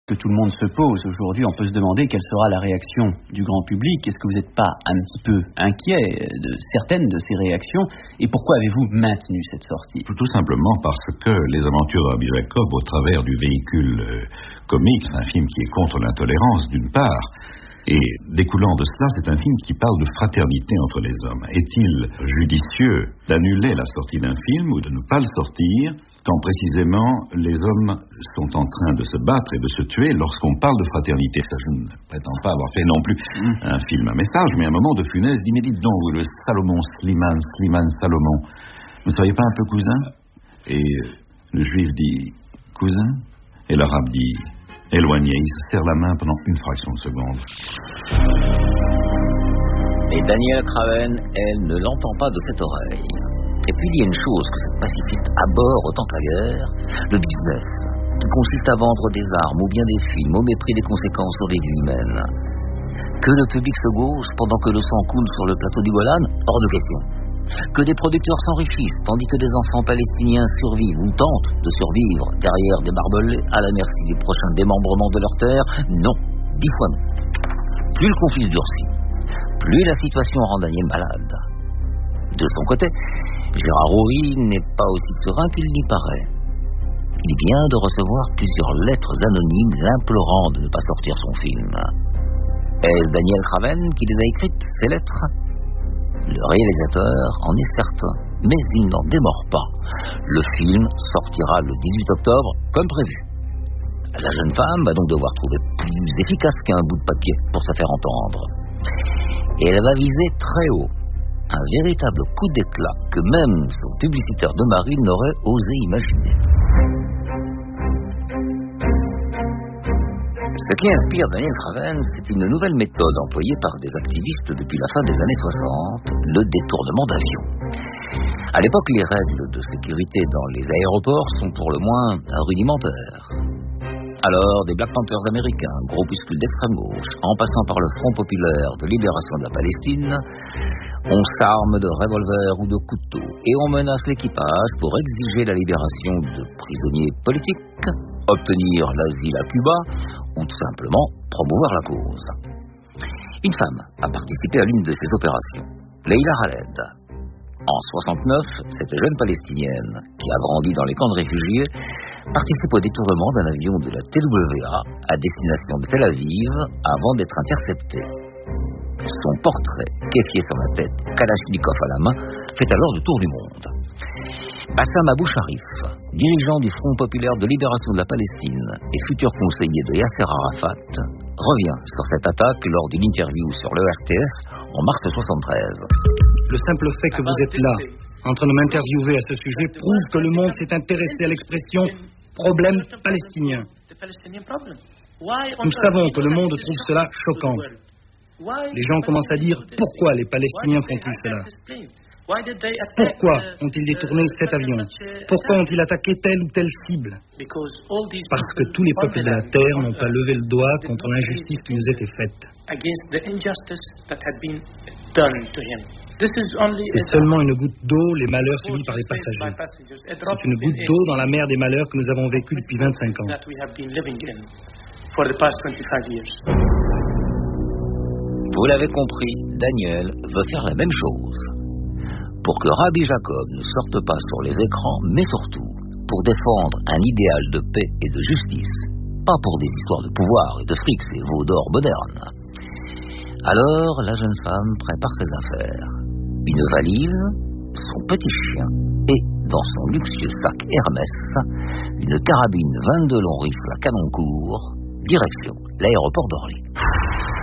Que tout le monde se pose aujourd'hui, on peut se demander quelle sera la réaction du grand public. Est-ce que vous n'êtes pas un petit peu inquiet de certaines de ces réactions? Et pourquoi avez-vous maintenu cette sortie? Tout simplement parce que Les Aventures de Rabbi Jacob, au travers du véhicule comique, c'est un film qui est contre l'intolérance d'une part, et découlant de cela, c'est un film qui parle de fraternité entre les hommes. Est-il judicieux d'annuler la sortie d'un film ou de ne pas le sortir quand précisément les hommes sont en train de se battre et de se tuer lorsqu'on parle de fraternité? Ça, je ne prétends pas avoir fait non plus un film à message, mais un moment de funeste dit, mais dites donc, le Salomon, Slimane, Salomon, vous ne seriez pas un peu cousin? Et le juif dit, cousin? Et l'arabe dit, éloigné. Il se serre la main pendant une fraction de seconde. Et Daniel Craven, elle, ne l'entend pas de cette oreille. Et puis il y a une chose que cette pacifiste abhorre autant que la guerre, le business, qui consiste à vendre des armes ou bien des films au mépris des conséquences sur les vies humaines. Que le public se gauche pendant que le sang coule sur le plateau du Golan, hors de question. Que des producteurs s'enrichissent tandis que des enfants palestiniens survivent ou tentent de survivre derrière des barbelés à la merci des prochains démembrements de leurs terres, non, 10 fois non. Plus le conflit se durcit, plus la situation rend Daniel malade. De son côté, Gérard Houry n'est pas aussi serein qu'il n'y paraît. Il vient de recevoir plusieurs lettres anonymes l'implorant de ne pas sortir son film. Est-ce Daniel Craven qui les a écrites, ces lettres? Le réalisateur en est certain, mais il n'en démord pas. Le film sortira le 18 octobre, comme prévu. La jeune femme va donc devoir trouver plus efficace qu'un bout de papier pour se faire entendre. Et elle va viser très haut. Un véritable coup d'éclat que même son publicitaire de mari n'aurait osé imaginer. Ce qui inspire Daniel Craven, c'est une nouvelle méthode employée par des activistes depuis la fin des années 60, le détournement d'avions. À l'époque, les règles de sécurité dans les aéroports sont pour le moins rudimentaires. Alors, des Black Panthers américains, groupuscules d'extrême gauche, en passant par le Front populaire de libération de la Palestine, on s'arme de revolvers ou de couteaux et on menace l'équipage pour exiger la libération de prisonniers politiques, obtenir l'asile à Cuba ou tout simplement promouvoir la cause. Une femme a participé à l'une de ces opérations, Leila Khaled. En 69, cette jeune Palestinienne, qui a grandi dans les camps de réfugiés, participe au détournement d'un avion de la TWA à destination de Tel Aviv avant d'être interceptée. Son portrait, kéfié sur la tête, Kalachnikov à la main, fait alors le tour du monde. Bassam Abou Sharif, dirigeant du Front populaire de libération de la Palestine et futur conseiller de Yasser Arafat, revient sur cette attaque lors d'une interview sur le RTF en mars 73. Le simple fait que vous êtes là, en train de m'interviewer à ce sujet, prouve que le monde s'est intéressé à l'expression « problème palestinien ». Nous savons que le monde trouve cela choquant. Les gens commencent à dire « pourquoi les Palestiniens font-ils cela ? Pourquoi ont-ils détourné cet avion? Pourquoi ont-ils attaqué telle ou telle cible? Parce que tous les peuples de la terre n'ont pas levé le doigt contre l'injustice qui nous était faite. C'est seulement une goutte d'eau, les malheurs subis par les passagers. C'est une goutte d'eau dans la mer des malheurs que nous avons vécus depuis 25 ans. Vous l'avez compris, Daniel veut faire la même chose. Pour que Rabbi Jacob ne sorte pas sur les écrans, mais surtout pour défendre un idéal de paix et de justice, pas pour des histoires de pouvoir et de fric, ces veaux d'or modernes. Alors, la jeune femme prépare ses affaires. Une valise, son petit chien et, dans son luxueux sac Hermès, une carabine 22 long rifle à canon court, direction l'aéroport d'Orly.